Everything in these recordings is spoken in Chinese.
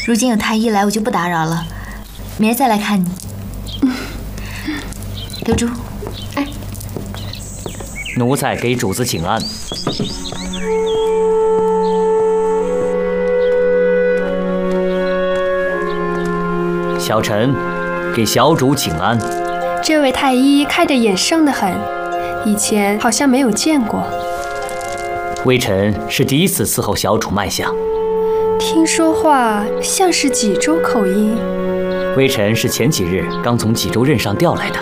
如今有太医来，我就不打扰了，明儿再来看你。留珠， 哎， 奴才给主子请安。小臣给小主请安。 这位太医开着眼生得很，以前好像没有见过。 微臣是第一次伺候小主脉象， 听说话像是济州口音。 微臣是前几日刚从济州任上调来的。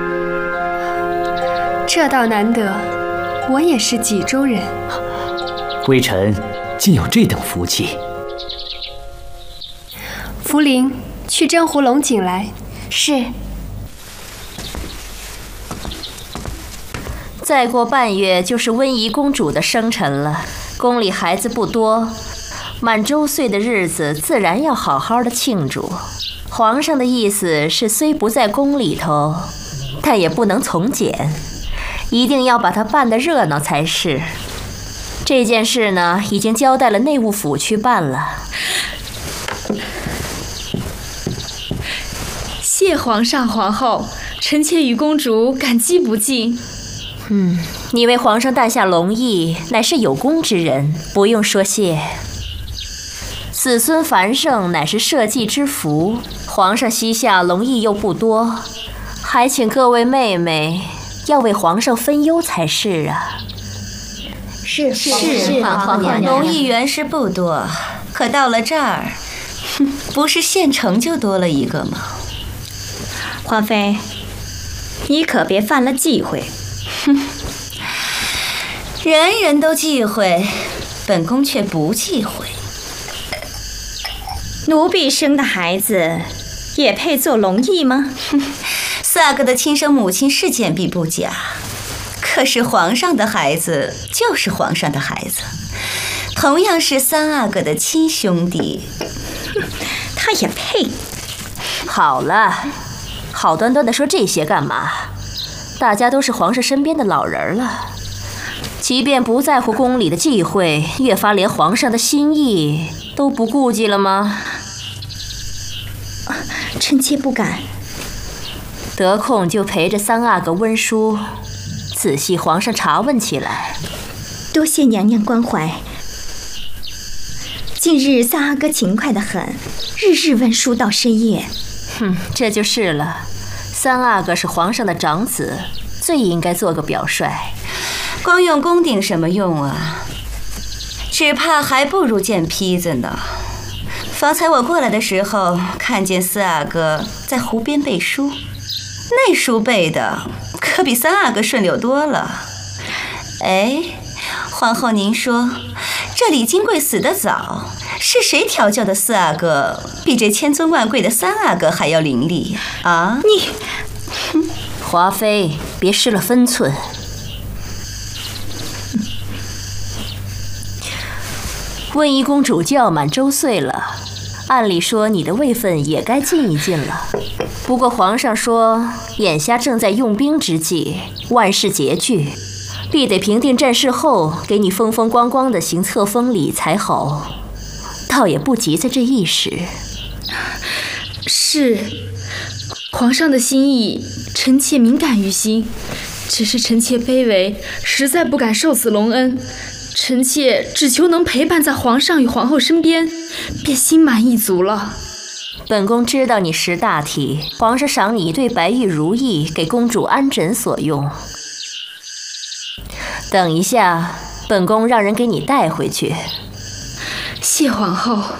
这倒难得，我也是济州人。 微臣竟有这等福气。 福临，去蒸壶龙井来。 是。 再过半月就是温宜公主的生辰了，宫里孩子不多，满周岁的日子自然要好好的庆祝。皇上的意思是，虽不在宫里头，但也不能从简，一定要把它办得热闹才是。这件事呢，已经交代了内务府去办了。 谢皇上皇后，臣妾与公主感激不尽。 你为皇上诞下龙翼，乃是有功之人，不用说谢。子孙繁盛乃是社稷之福，皇上膝下龙翼又不多，还请各位妹妹要为皇上分忧才是啊。 是皇后娘娘， 龙翼原是不多，可到了这儿，不是县城就多了一个吗？ 华妃，你可别犯了忌讳。 人人都忌讳，本宫却不忌讳。 奴婢生的孩子也配做龙翼吗？ 四阿哥的亲生母亲是贱婢不假，可是皇上的孩子就是皇上的孩子，同样是三阿哥的亲兄弟， 他也配。 好了，好端端的说这些干嘛？大家都是皇上身边的老人了，即便不在乎宫里的忌讳，越发连皇上的心意都不顾忌了吗？ 臣妾不敢。 得空就陪着三阿哥温书，仔细皇上查问起来。 多谢娘娘关怀。近日三阿哥勤快得很，日日温书到深夜。 这就是了。三阿哥是皇上的长子，最应该做个表率。 光用宫顶什么用啊？只怕还不如见坯子呢。方才我过来的时候，看见四阿哥在湖边背书，那书背的可比三阿哥顺溜多了。哎，皇后您说，这李金贵死得早，是谁调教的四阿哥比这千尊万贵的三阿哥还要伶俐啊？ 华妃，别失了分寸。温宜公主就要满周岁了，按理说你的位分也该尽一尽了。不过皇上说，眼下正在用兵之际，万事拮据，必得平定战事后，给你风风光光的行册封礼才好。倒也不急在这一时。 是，皇上的心意，臣妾敏感于心。只是臣妾卑微，实在不敢受此隆恩。臣妾只求能陪伴在皇上与皇后身边，便心满意足了。 本宫知道你识大体，皇上赏你一对白玉如意，给公主安枕所用。等一下，本宫让人给你带回去。 谢皇后。